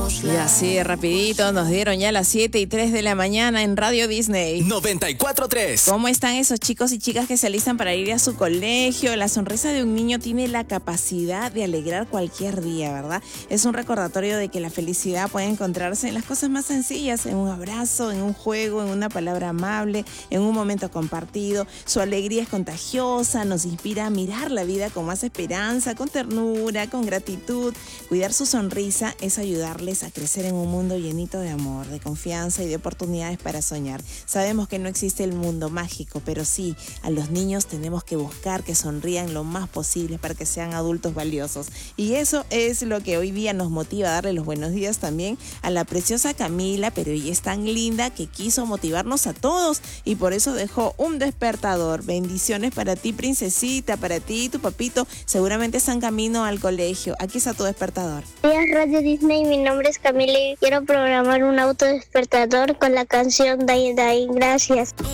Y así, rapidito, nos dieron ya las 7:03 de la mañana en Radio Disney 94.3. ¿Cómo están esos chicos y chicas que se alistan para ir a su colegio? La sonrisa de un niño tiene la capacidad de alegrar cualquier día, ¿verdad? Es un recordatorio de que la felicidad puede encontrarse en las cosas más sencillas, en un abrazo, en un juego, en una palabra amable, en un momento compartido. Su alegría es contagiosa, nos inspira a mirar la vida con más esperanza, con ternura, con gratitud. Cuidar su sonrisa es ayudarles a crecer en un mundo llenito de amor, de confianza y de oportunidades para soñar. Sabemos que no existe el mundo mágico, pero sí, a los niños tenemos que buscar que sonrían lo más posible para que sean adultos valiosos. Y eso es lo que hoy día nos motiva a darle los buenos días también a la preciosa Camila, pero ella es tan linda que quiso motivarnos a todos y por eso dejó un despertador. Bendiciones para ti, princesita, para ti y tu papito. Seguramente están camino al colegio. Aquí está tu despertador. Hola Radio Disney, mi nombre es Camila y quiero programar un autodespertador con la canción Day Day. Gracias.